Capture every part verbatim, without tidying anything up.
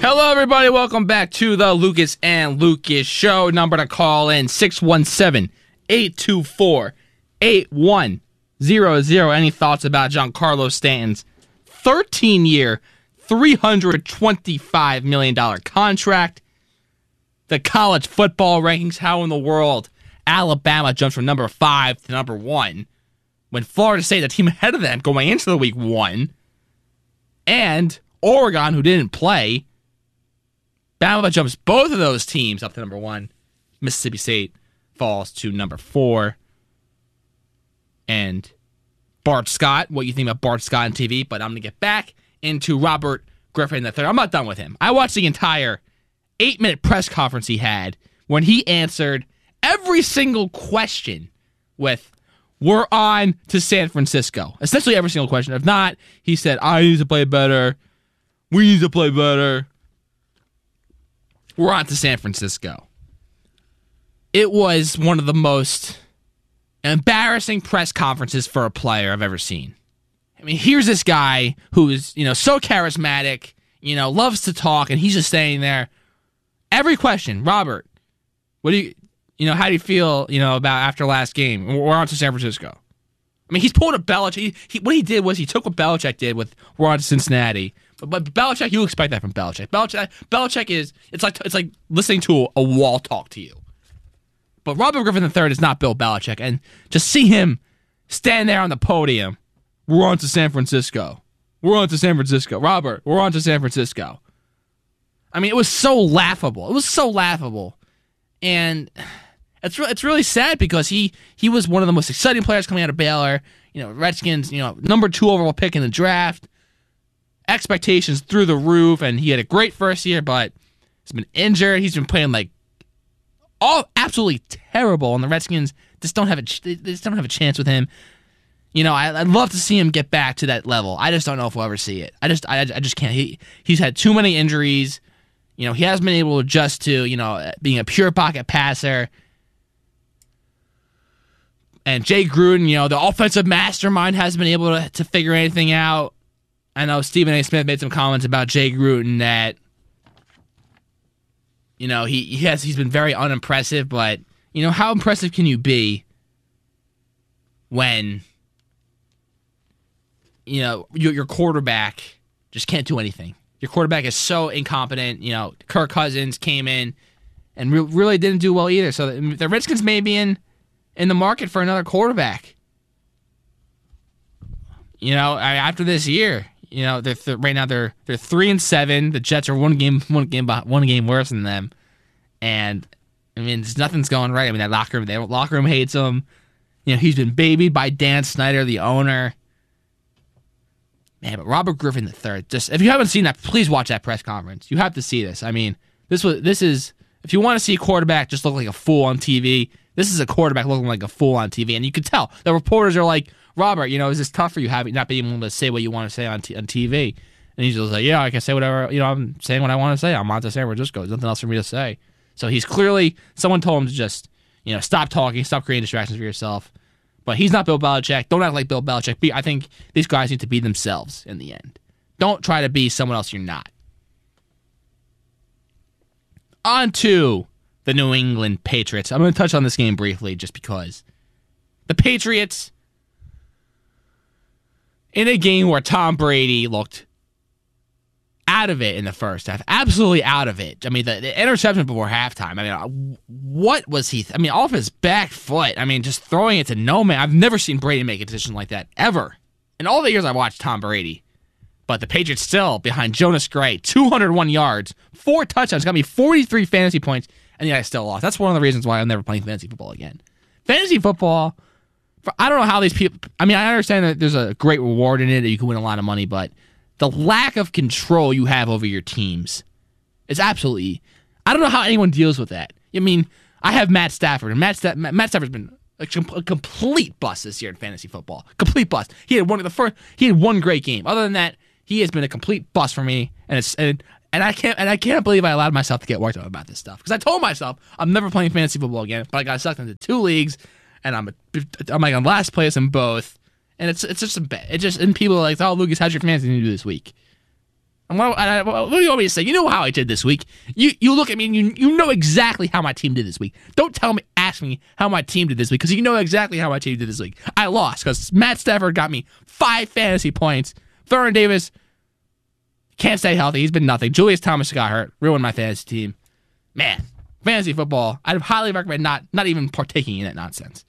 Hello, everybody. Welcome back to the Lucas and Lucas Show. Number to call in, six one seven, eight two four, eight one zero zero. Any thoughts about Giancarlo Stanton's thirteen-year, three hundred twenty-five million dollars contract? The college football rankings, how in the world Alabama jumps from number five to number one when Florida State, the team ahead of them going into the week one, and Oregon, who didn't play, Bama jumps both of those teams up to number one. Mississippi State falls to number four. And Bart Scott, what you think about Bart Scott on T V, but I'm going to get back into Robert Griffin the third. I'm not done with him. I watched the entire eight-minute press conference he had when he answered every single question with, "We're on to San Francisco." Essentially every single question. If not, he said, "I need to play better. We need to play better. We're on to San Francisco." It was one of the most embarrassing press conferences for a player I've ever seen. I mean, here's this guy who is, you know, so charismatic, you know, loves to talk, and he's just standing there. Every question, "Robert, what do you, you know, how do you feel, you know, about after last game? We're on to San Francisco." I mean, he's pulled a Belichick. He, he, what he did was he took what Belichick did with "We're on to Cincinnati." But, but Belichick, you expect that from Belichick. Belichick, Belichick is it's like it's like listening to a, a wall talk to you. But Robert Griffin the third is not Bill Belichick, and just see him stand there on the podium. "We're on to San Francisco. We're on to San Francisco. Robert, we're on to San Francisco." I mean, it was so laughable. It was so laughable, and it's re- it's really sad because he he was one of the most exciting players coming out of Baylor. You know, Redskins, you know, number two overall pick in the draft. Expectations through the roof, and he had a great first year, but he's been injured. He's been playing like all absolutely terrible, and the Redskins just don't have a they just don't have a chance with him. You know, I, I'd love to see him get back to that level. I just don't know if we'll ever see it. I just I, I just can't. He he's had too many injuries. You know, he hasn't been able to adjust to, you know, being a pure pocket passer. And Jay Gruden, you know, the offensive mastermind, hasn't been able to, to figure anything out. I know Stephen A. Smith made some comments about Jay Gruden that, you know, he, he has he's been very unimpressive, but, you know, how impressive can you be when, you know, your, your quarterback just can't do anything? Your quarterback is so incompetent. You know, Kirk Cousins came in and re- really didn't do well either. So the, the Redskins may be in, in the market for another quarterback. You know, after this year. You know, they're th- right now they're they're three and seven. The Jets are one game one game one game worse than them, and I mean, nothing's going right. I mean, that locker room, the locker room hates him. You know, he's been babied by Dan Snyder, the owner. Man, but Robert Griffin the third. Just if you haven't seen that, please watch that press conference. You have to see this. I mean, this was this is if you want to see a quarterback just look like a fool on T V, this is a quarterback looking like a fool on T V, and you can tell the reporters are like, "Robert, you know, is this tough for you having not being able to say what you want to say on t- on T V?" And he's just like, "Yeah, I can say whatever. You know, I'm saying what I want to say. I'm on to San Francisco. There's nothing else for me to say." So he's clearly someone told him to just, you know, stop talking, stop creating distractions for yourself. But he's not Bill Belichick. Don't act like Bill Belichick. Be, I think these guys need to be themselves in the end. Don't try to be someone else you're not. On to the New England Patriots. I'm going to touch on this game briefly just because the Patriots, in a game where Tom Brady looked out of it in the first half, absolutely out of it. I mean, the, the interception before halftime, I mean, what was he? Th- I mean, off his back foot, I mean, just throwing it to no man. I've never seen Brady make a decision like that, ever. In all the years I watched Tom Brady. But the Patriots still behind Jonas Gray, two hundred one yards, four touchdowns, got me forty-three fantasy points, and yet I still lost. That's one of the reasons why I'm never playing fantasy football again. Fantasy football, for, I don't know how these people, I mean, I understand that there's a great reward in it, that you can win a lot of money, but the lack of control you have over your teams is absolutely, I don't know how anyone deals with that. I mean, I have Matt Stafford, and Matt, Sta- Matt Stafford's been a, a complete bust this year in fantasy football. Complete bust. He had one of the first, he had one great game. Other than that, he has been a complete bust for me, and it's and, and I can't and I can't believe I allowed myself to get worked up about this stuff, because I told myself I'm never playing fantasy football again, but I got sucked into two leagues, and I'm a, I'm like on last place in both, and it's it's just a bad. It just and people are like, "Oh, Lucas, how's your fantasy do this week?" And what, I, what do you want me to say? You know how I did this week. You you look at me and you you know exactly how my team did this week. Don't tell me, ask me how my team did this week, because you know exactly how my team did this week. I lost because Matt Stafford got me five fantasy points. Vernon Davis can't stay healthy. He's been nothing. Julius Thomas got hurt. Ruined my fantasy team. Man, fantasy football, I'd highly recommend not, not even partaking in that nonsense.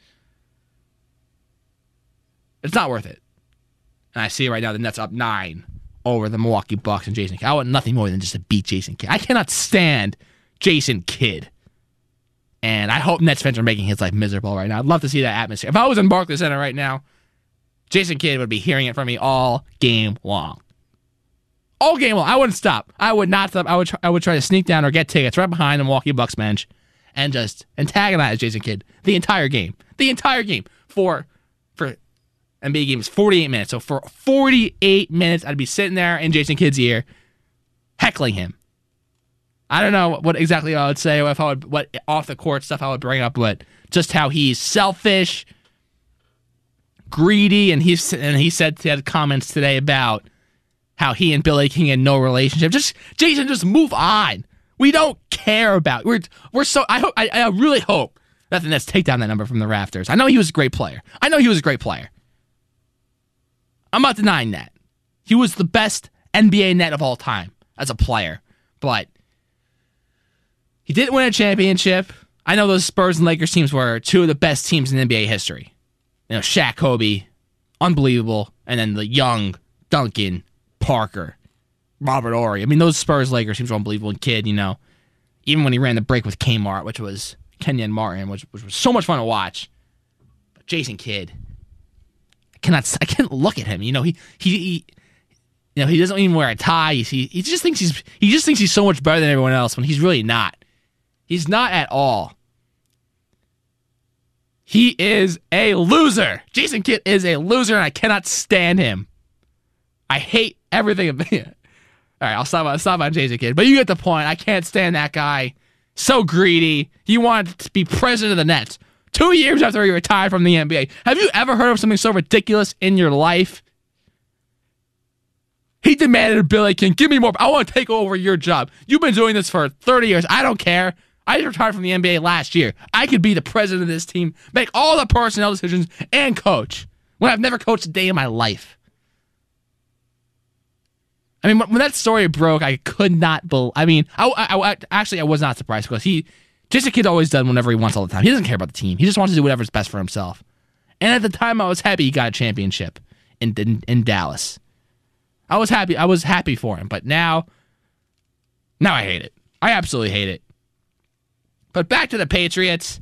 It's not worth it. And I see right now the Nets up nine over the Milwaukee Bucks and Jason Kidd. I want nothing more than just to beat Jason Kidd. I cannot stand Jason Kidd. And I hope Nets fans are making his life miserable right now. I'd love to see that atmosphere. If I was in Barclays Center right now, Jason Kidd would be hearing it from me all game long. All game long. I wouldn't stop. I would not stop. I would try, I would try to sneak down or get tickets right behind the Milwaukee Bucks bench and just antagonize Jason Kidd the entire game. The entire game. For for N B A games, forty-eight minutes. So for forty-eight minutes, I'd be sitting there in Jason Kidd's ear, heckling him. I don't know what exactly I would say, or if I would, what off the court stuff I would bring up, but just how he's selfish, greedy, and he's and he said he had comments today about how he and Billy King had no relationship. Just Jason, just move on. We don't care about. We're we're so. I hope. I, I really hope that the Nets take down that number from the rafters. I know he was a great player. I know he was a great player. I'm not denying that. He was the best N B A net of all time as a player. But he didn't win a championship. I know those Spurs and Lakers teams were two of the best teams in N B A history. You know, Shaq, Kobe, unbelievable. And then the young Duncan, Parker, Robert Horry. I mean, those Spurs Lakers teams were unbelievable. And Kidd, you know, even when he ran the break with Kmart, which was Kenyon Martin, which, which was so much fun to watch. But Jason Kidd, I cannot, I can't look at him. You know, he, he, he you know, he doesn't even wear a tie. He, he just thinks he's, he just thinks he's so much better than everyone else when he's really not. He's not at all. He is a loser. Jason Kidd is a loser, and I cannot stand him. I hate everything about it. All right, I'll stop, I'll stop on Jason Kidd. But you get the point. I can't stand that guy. So greedy. He wanted to be president of the Nets two years after he retired from the N B A. Have you ever heard of something so ridiculous in your life? He demanded of Billy King, give me more. I want to take over your job. You've been doing this for thirty years. I don't care. I retired from the N B A last year. I could be the president of this team, make all the personnel decisions, and coach when I've never coached a day in my life. I mean, when that story broke, I could not believe. I mean, I, I, I actually I was not surprised because he, Jason Kidd always done whenever he wants all the time. He doesn't care about the team. He just wants to do whatever's best for himself. And at the time, I was happy he got a championship in in, in Dallas. I was happy. I was happy for him. But now, now I hate it. I absolutely hate it. But back to the Patriots.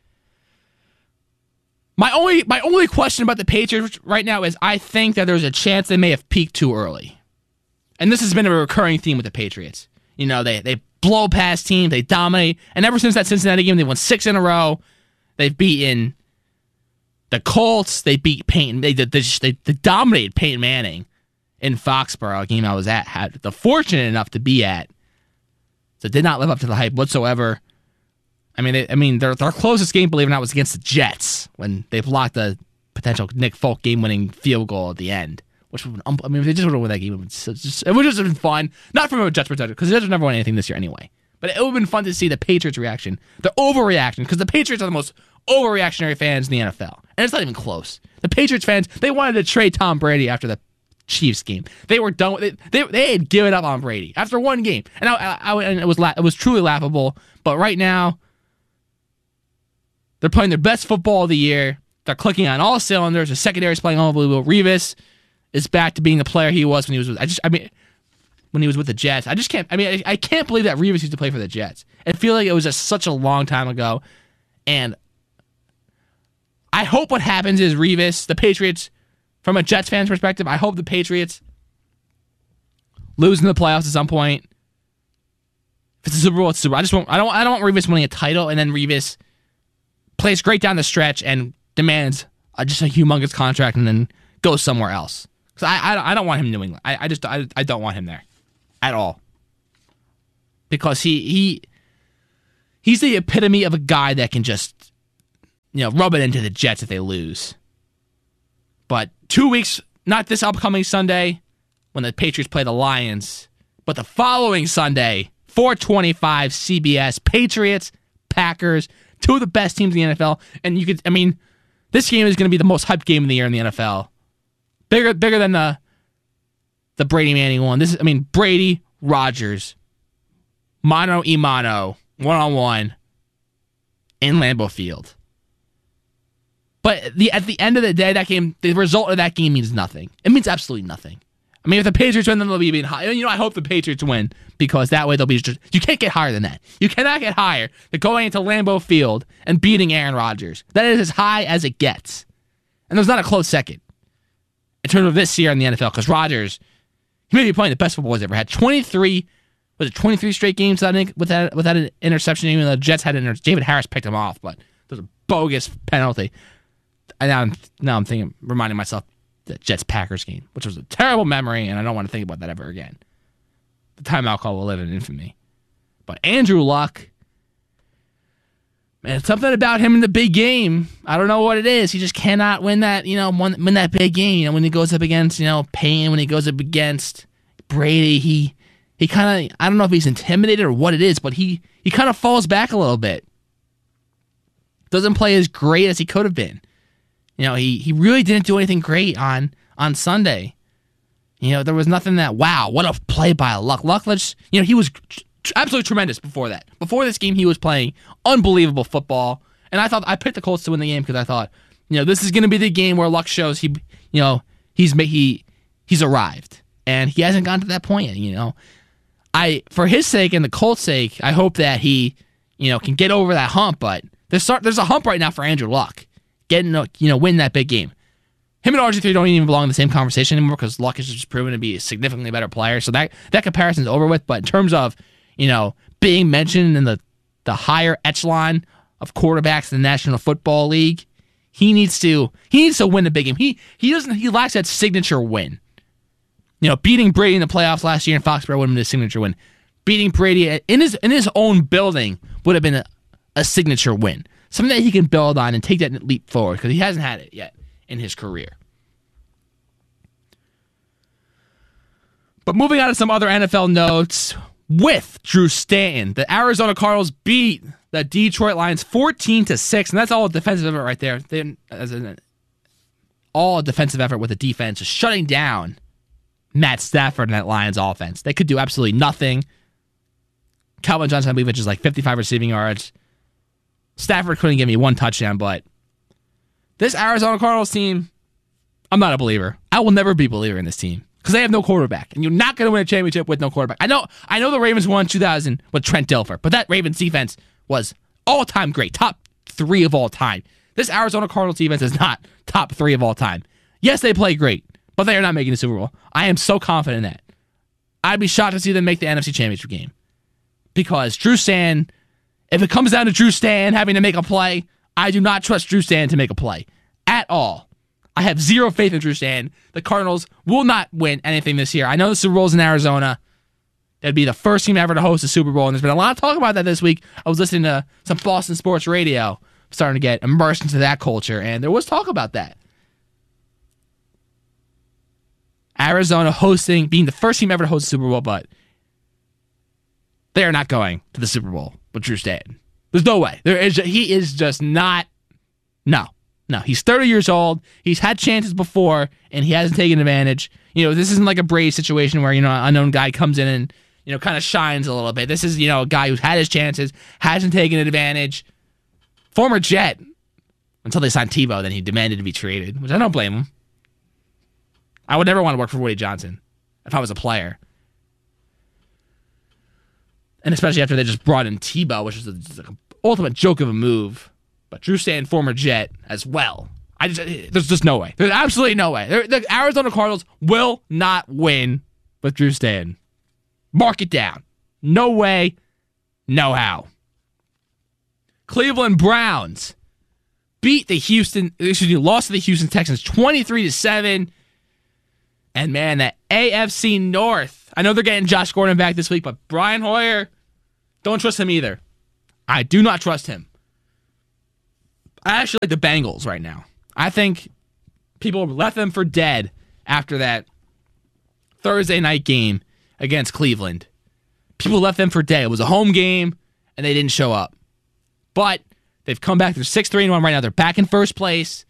My only my only question about the Patriots right now is I think that there's a chance they may have peaked too early. And this has been a recurring theme with the Patriots. You know, they, they blow past teams, they dominate. And ever since that Cincinnati game, they won six in a row. They've beaten the Colts. They beat Peyton. They, they, they, they dominated Peyton Manning in Foxborough, a game I was at, had the fortunate enough to be at. So did not live up to the hype whatsoever. I mean, they, I mean, their their closest game, believe it or not, was against the Jets when they blocked a potential Nick Folk game-winning field goal at the end. Which would, I mean, if they just would have won that game, it would, just, it would just have been fun. Not from a Jets perspective, because the Jets have never won anything this year anyway. But it would have been fun to see the Patriots' reaction, the overreaction, because the Patriots are the most overreactionary fans in the N F L, and it's not even close. The Patriots fans, they wanted to trade Tom Brady after the Chiefs game. They were done. They they, they had given up on Brady after one game, and I, I, I and it was la- it was truly laughable. But right now, they're playing their best football of the year. They're clicking on all cylinders. The secondary is playing unbelievable. Revis is back to being the player he was when he was with, I just, I mean, when he was with the Jets. I just can't, I mean, I, I can't believe that Revis used to play for the Jets. I feel like it was just such a long time ago. And I hope what happens is Revis, the Patriots, from a Jets fan's perspective, I hope the Patriots lose in the playoffs at some point. If it's a Super Bowl, it's Super Bowl. I just want, I don't, I don't want Revis winning a title and then Revis plays great down the stretch and demands a, just a humongous contract and then goes somewhere else. Because I, I, I don't want him in New England. I, I just I, I don't want him there at all. Because he he he's the epitome of a guy that can just, you know, rub it into the Jets if they lose. But two weeks, not this upcoming Sunday, when the Patriots play the Lions, But the following Sunday, four twenty-five C B S, Patriots, Packers, two of the best teams in the N F L. And you could, I mean, this game is going to be the most hyped game of the year in the N F L. Bigger bigger than the the Brady Manning one. This is, I mean, Brady, Rodgers, mano y mano, one-on-one in Lambeau Field. But the at the end of the day, that game, the result of that game means nothing. It means absolutely nothing. I mean, if the Patriots win, then they'll be being high. You know, I hope the Patriots win because that way they'll be just. You can't get higher than that. You cannot get higher than going into Lambeau Field and beating Aaron Rodgers. That is as high as it gets, and there's not a close second in terms of this year in the N F L because Rodgers, he may be playing the best football he's ever had. twenty-three was it twenty-three straight games without without without an interception? Even though the Jets had an inter- David Harris picked him off, but it was a bogus penalty. And now I'm now I'm thinking, reminding myself. The Jets-Packers game, which was a terrible memory, and I don't want to think about that ever again. The timeout call will live in infamy. But Andrew Luck, man, something about him in the big game. I don't know what it is. He just cannot win that, you know, win, win that big game. You know, when he goes up against, you know, Payne, when he goes up against Brady, he he kind of, I don't know if he's intimidated or what it is, but he he kind of falls back a little bit. Doesn't play as great as he could have been. You know, he, he really didn't do anything great on, on Sunday. You know, there was nothing that, wow, what a play by Luck. Luck, let's, you know, he was tr- absolutely tremendous before that. Before this game, he was playing unbelievable football. And I thought, I picked the Colts to win the game because I thought, you know, this is going to be the game where Luck shows he, you know, he's he he's arrived. And he hasn't gotten to that point yet, you know. I, for his sake and the Colts' sake, I hope that he, you know, can get over that hump. But there's, there's a hump right now for Andrew Luck. Getting, you know, win that big game. Him and R G three don't even belong in the same conversation anymore because Luck has just proven to be a significantly better player. So that that comparison's over with. But in terms of, you know, being mentioned in the, the higher echelon of quarterbacks in the National Football League, he needs to he needs to win the big game. He he doesn't he lacks that signature win. You know, beating Brady in the playoffs last year in Foxborough would have been his signature win. Beating Brady in his in his own building would have been a, a signature win. Something that he can build on and take that leap forward because he hasn't had it yet in his career. But moving on to some other N F L notes, with Drew Stanton, the Arizona Cardinals beat the Detroit Lions fourteen to six, and that's all a defensive effort right there. They, as an, all a defensive effort with the defense, just shutting down Matt Stafford and that Lions offense. They could do absolutely nothing. Calvin Johnson, I believe, which is like fifty-five receiving yards. Stafford couldn't give me one touchdown, but this Arizona Cardinals team, I'm not a believer. I will never be a believer in this team because they have no quarterback, and you're not going to win a championship with no quarterback. I know I know the Ravens won two thousand with Trent Dilfer, but that Ravens defense was all-time great, top three of all time. This Arizona Cardinals defense is not top three of all time. Yes, they play great, but they are not making the Super Bowl. I am so confident in that. I'd be shocked to see them make the N F C Championship game because Drew Stanton, if it comes down to Drew Stanton having to make a play, I do not trust Drew Stanton to make a play at all. I have zero faith in Drew Stanton. The Cardinals will not win anything this year. I know the Super Bowl's in Arizona. That'd be the first team ever to host a Super Bowl, and there's been a lot of talk about that this week. I was listening to some Boston sports radio, starting to get immersed into that culture, and there was talk about that. Arizona hosting, being the first team ever to host a Super Bowl, but they are not going to the Super Bowl with Drew Stanton. There's no way. There is. He is just not. No, no. He's thirty years old. He's had chances before, and he hasn't taken advantage. You know, this isn't like a Brady situation where, you know, an unknown guy comes in and, you know, kind of shines a little bit. This is, you know, a guy who's had his chances, hasn't taken advantage. Former Jet, until they signed Tebow, then he demanded to be traded, which I don't blame him. I would never want to work for Woody Johnson if I was a player. And especially after they just brought in Tebow, which was a, just like an ultimate joke of a move. But Drew Stanton, former Jet, as well. I just There's just no way. There's absolutely no way. They're, the Arizona Cardinals will not win with Drew Stanton. Mark it down. No way, no how. Cleveland Browns beat the Houston, excuse me, lost to the Houston Texans twenty-three to seven. And man, that A F C North. I know they're getting Josh Gordon back this week, but Brian Hoyer, don't trust him either. I do not trust him. I actually like the Bengals right now. I think people left them for dead after that Thursday night game against Cleveland. People left them for dead. It was a home game, and they didn't show up. But they've come back. They're six three and one right now. They're back in first place.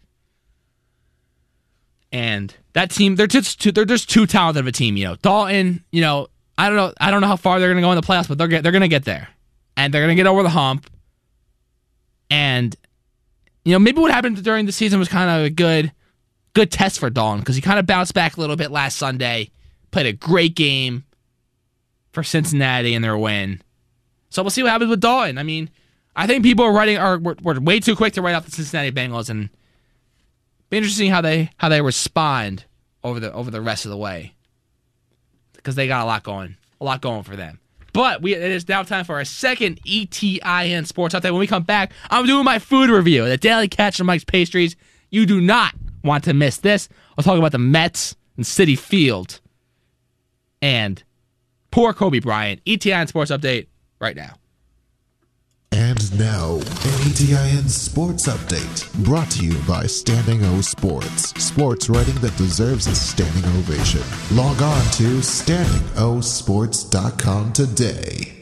And that team, they're just too, they're just too talented of a team. You know, Dalton, you know, I don't know, I don't know how far they're going to go in the playoffs, but they're get, they're going to get there. And they're going to get over the hump. And, you know, maybe what happened during the season was kind of a good, good test for Dalton because he kind of bounced back a little bit last Sunday, played a great game for Cincinnati in their win. So we'll see what happens with Dalton. I mean, I think people are writing are were, were way too quick to write off the Cincinnati Bengals, and be interesting how they how they respond over the over the rest of the way because they got a lot going, a lot going for them. But we it is now time for our second E T I N Sports Update. When we come back, I'm doing my food review, the Daily Catch from Mike's Pastries. You do not want to miss this. I'll talk about the Mets and Citi Field and poor Kobe Bryant. E T I N Sports Update right now. And now, an E T I N Sports Update, brought to you by Standing O Sports. Sports writing that deserves a standing ovation. Log on to standing o sports dot com today.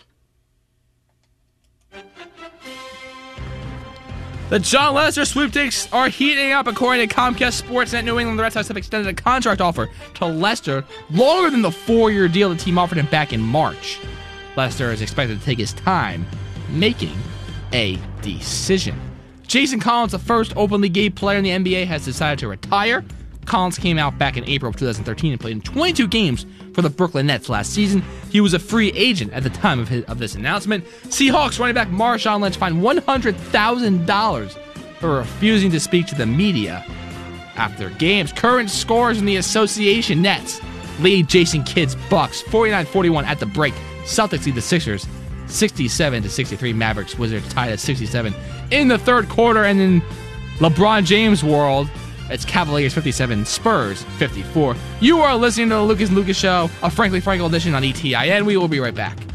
The John Lester sweepstakes are heating up according to Comcast Sportsnet. New England, the Red Sox have extended a contract offer to Lester longer than the four-year deal the team offered him back in March. Lester is expected to take his time making a decision. Jason Collins, the first openly gay player in the N B A, has decided to retire. Collins came out back in April of twenty thirteen and played in twenty-two games for the Brooklyn Nets last season. He was a free agent at the time of, his, of this announcement. Seahawks running back Marshawn Lynch fined one hundred thousand dollars for refusing to speak to the media after games. Current scores in the association: Nets lead Jason Kidd's Bucks forty-nine forty-one at the break. Celtics lead the Sixers sixty-seven to sixty-three. Mavericks Wizards tied at sixty-seven in the third quarter. And in LeBron James world, it's Cavaliers fifty-seven, Spurs fifty-four. You are listening to the Lucas and Lucas Show, a Frankly Frankel edition on E T I N. We will be right back.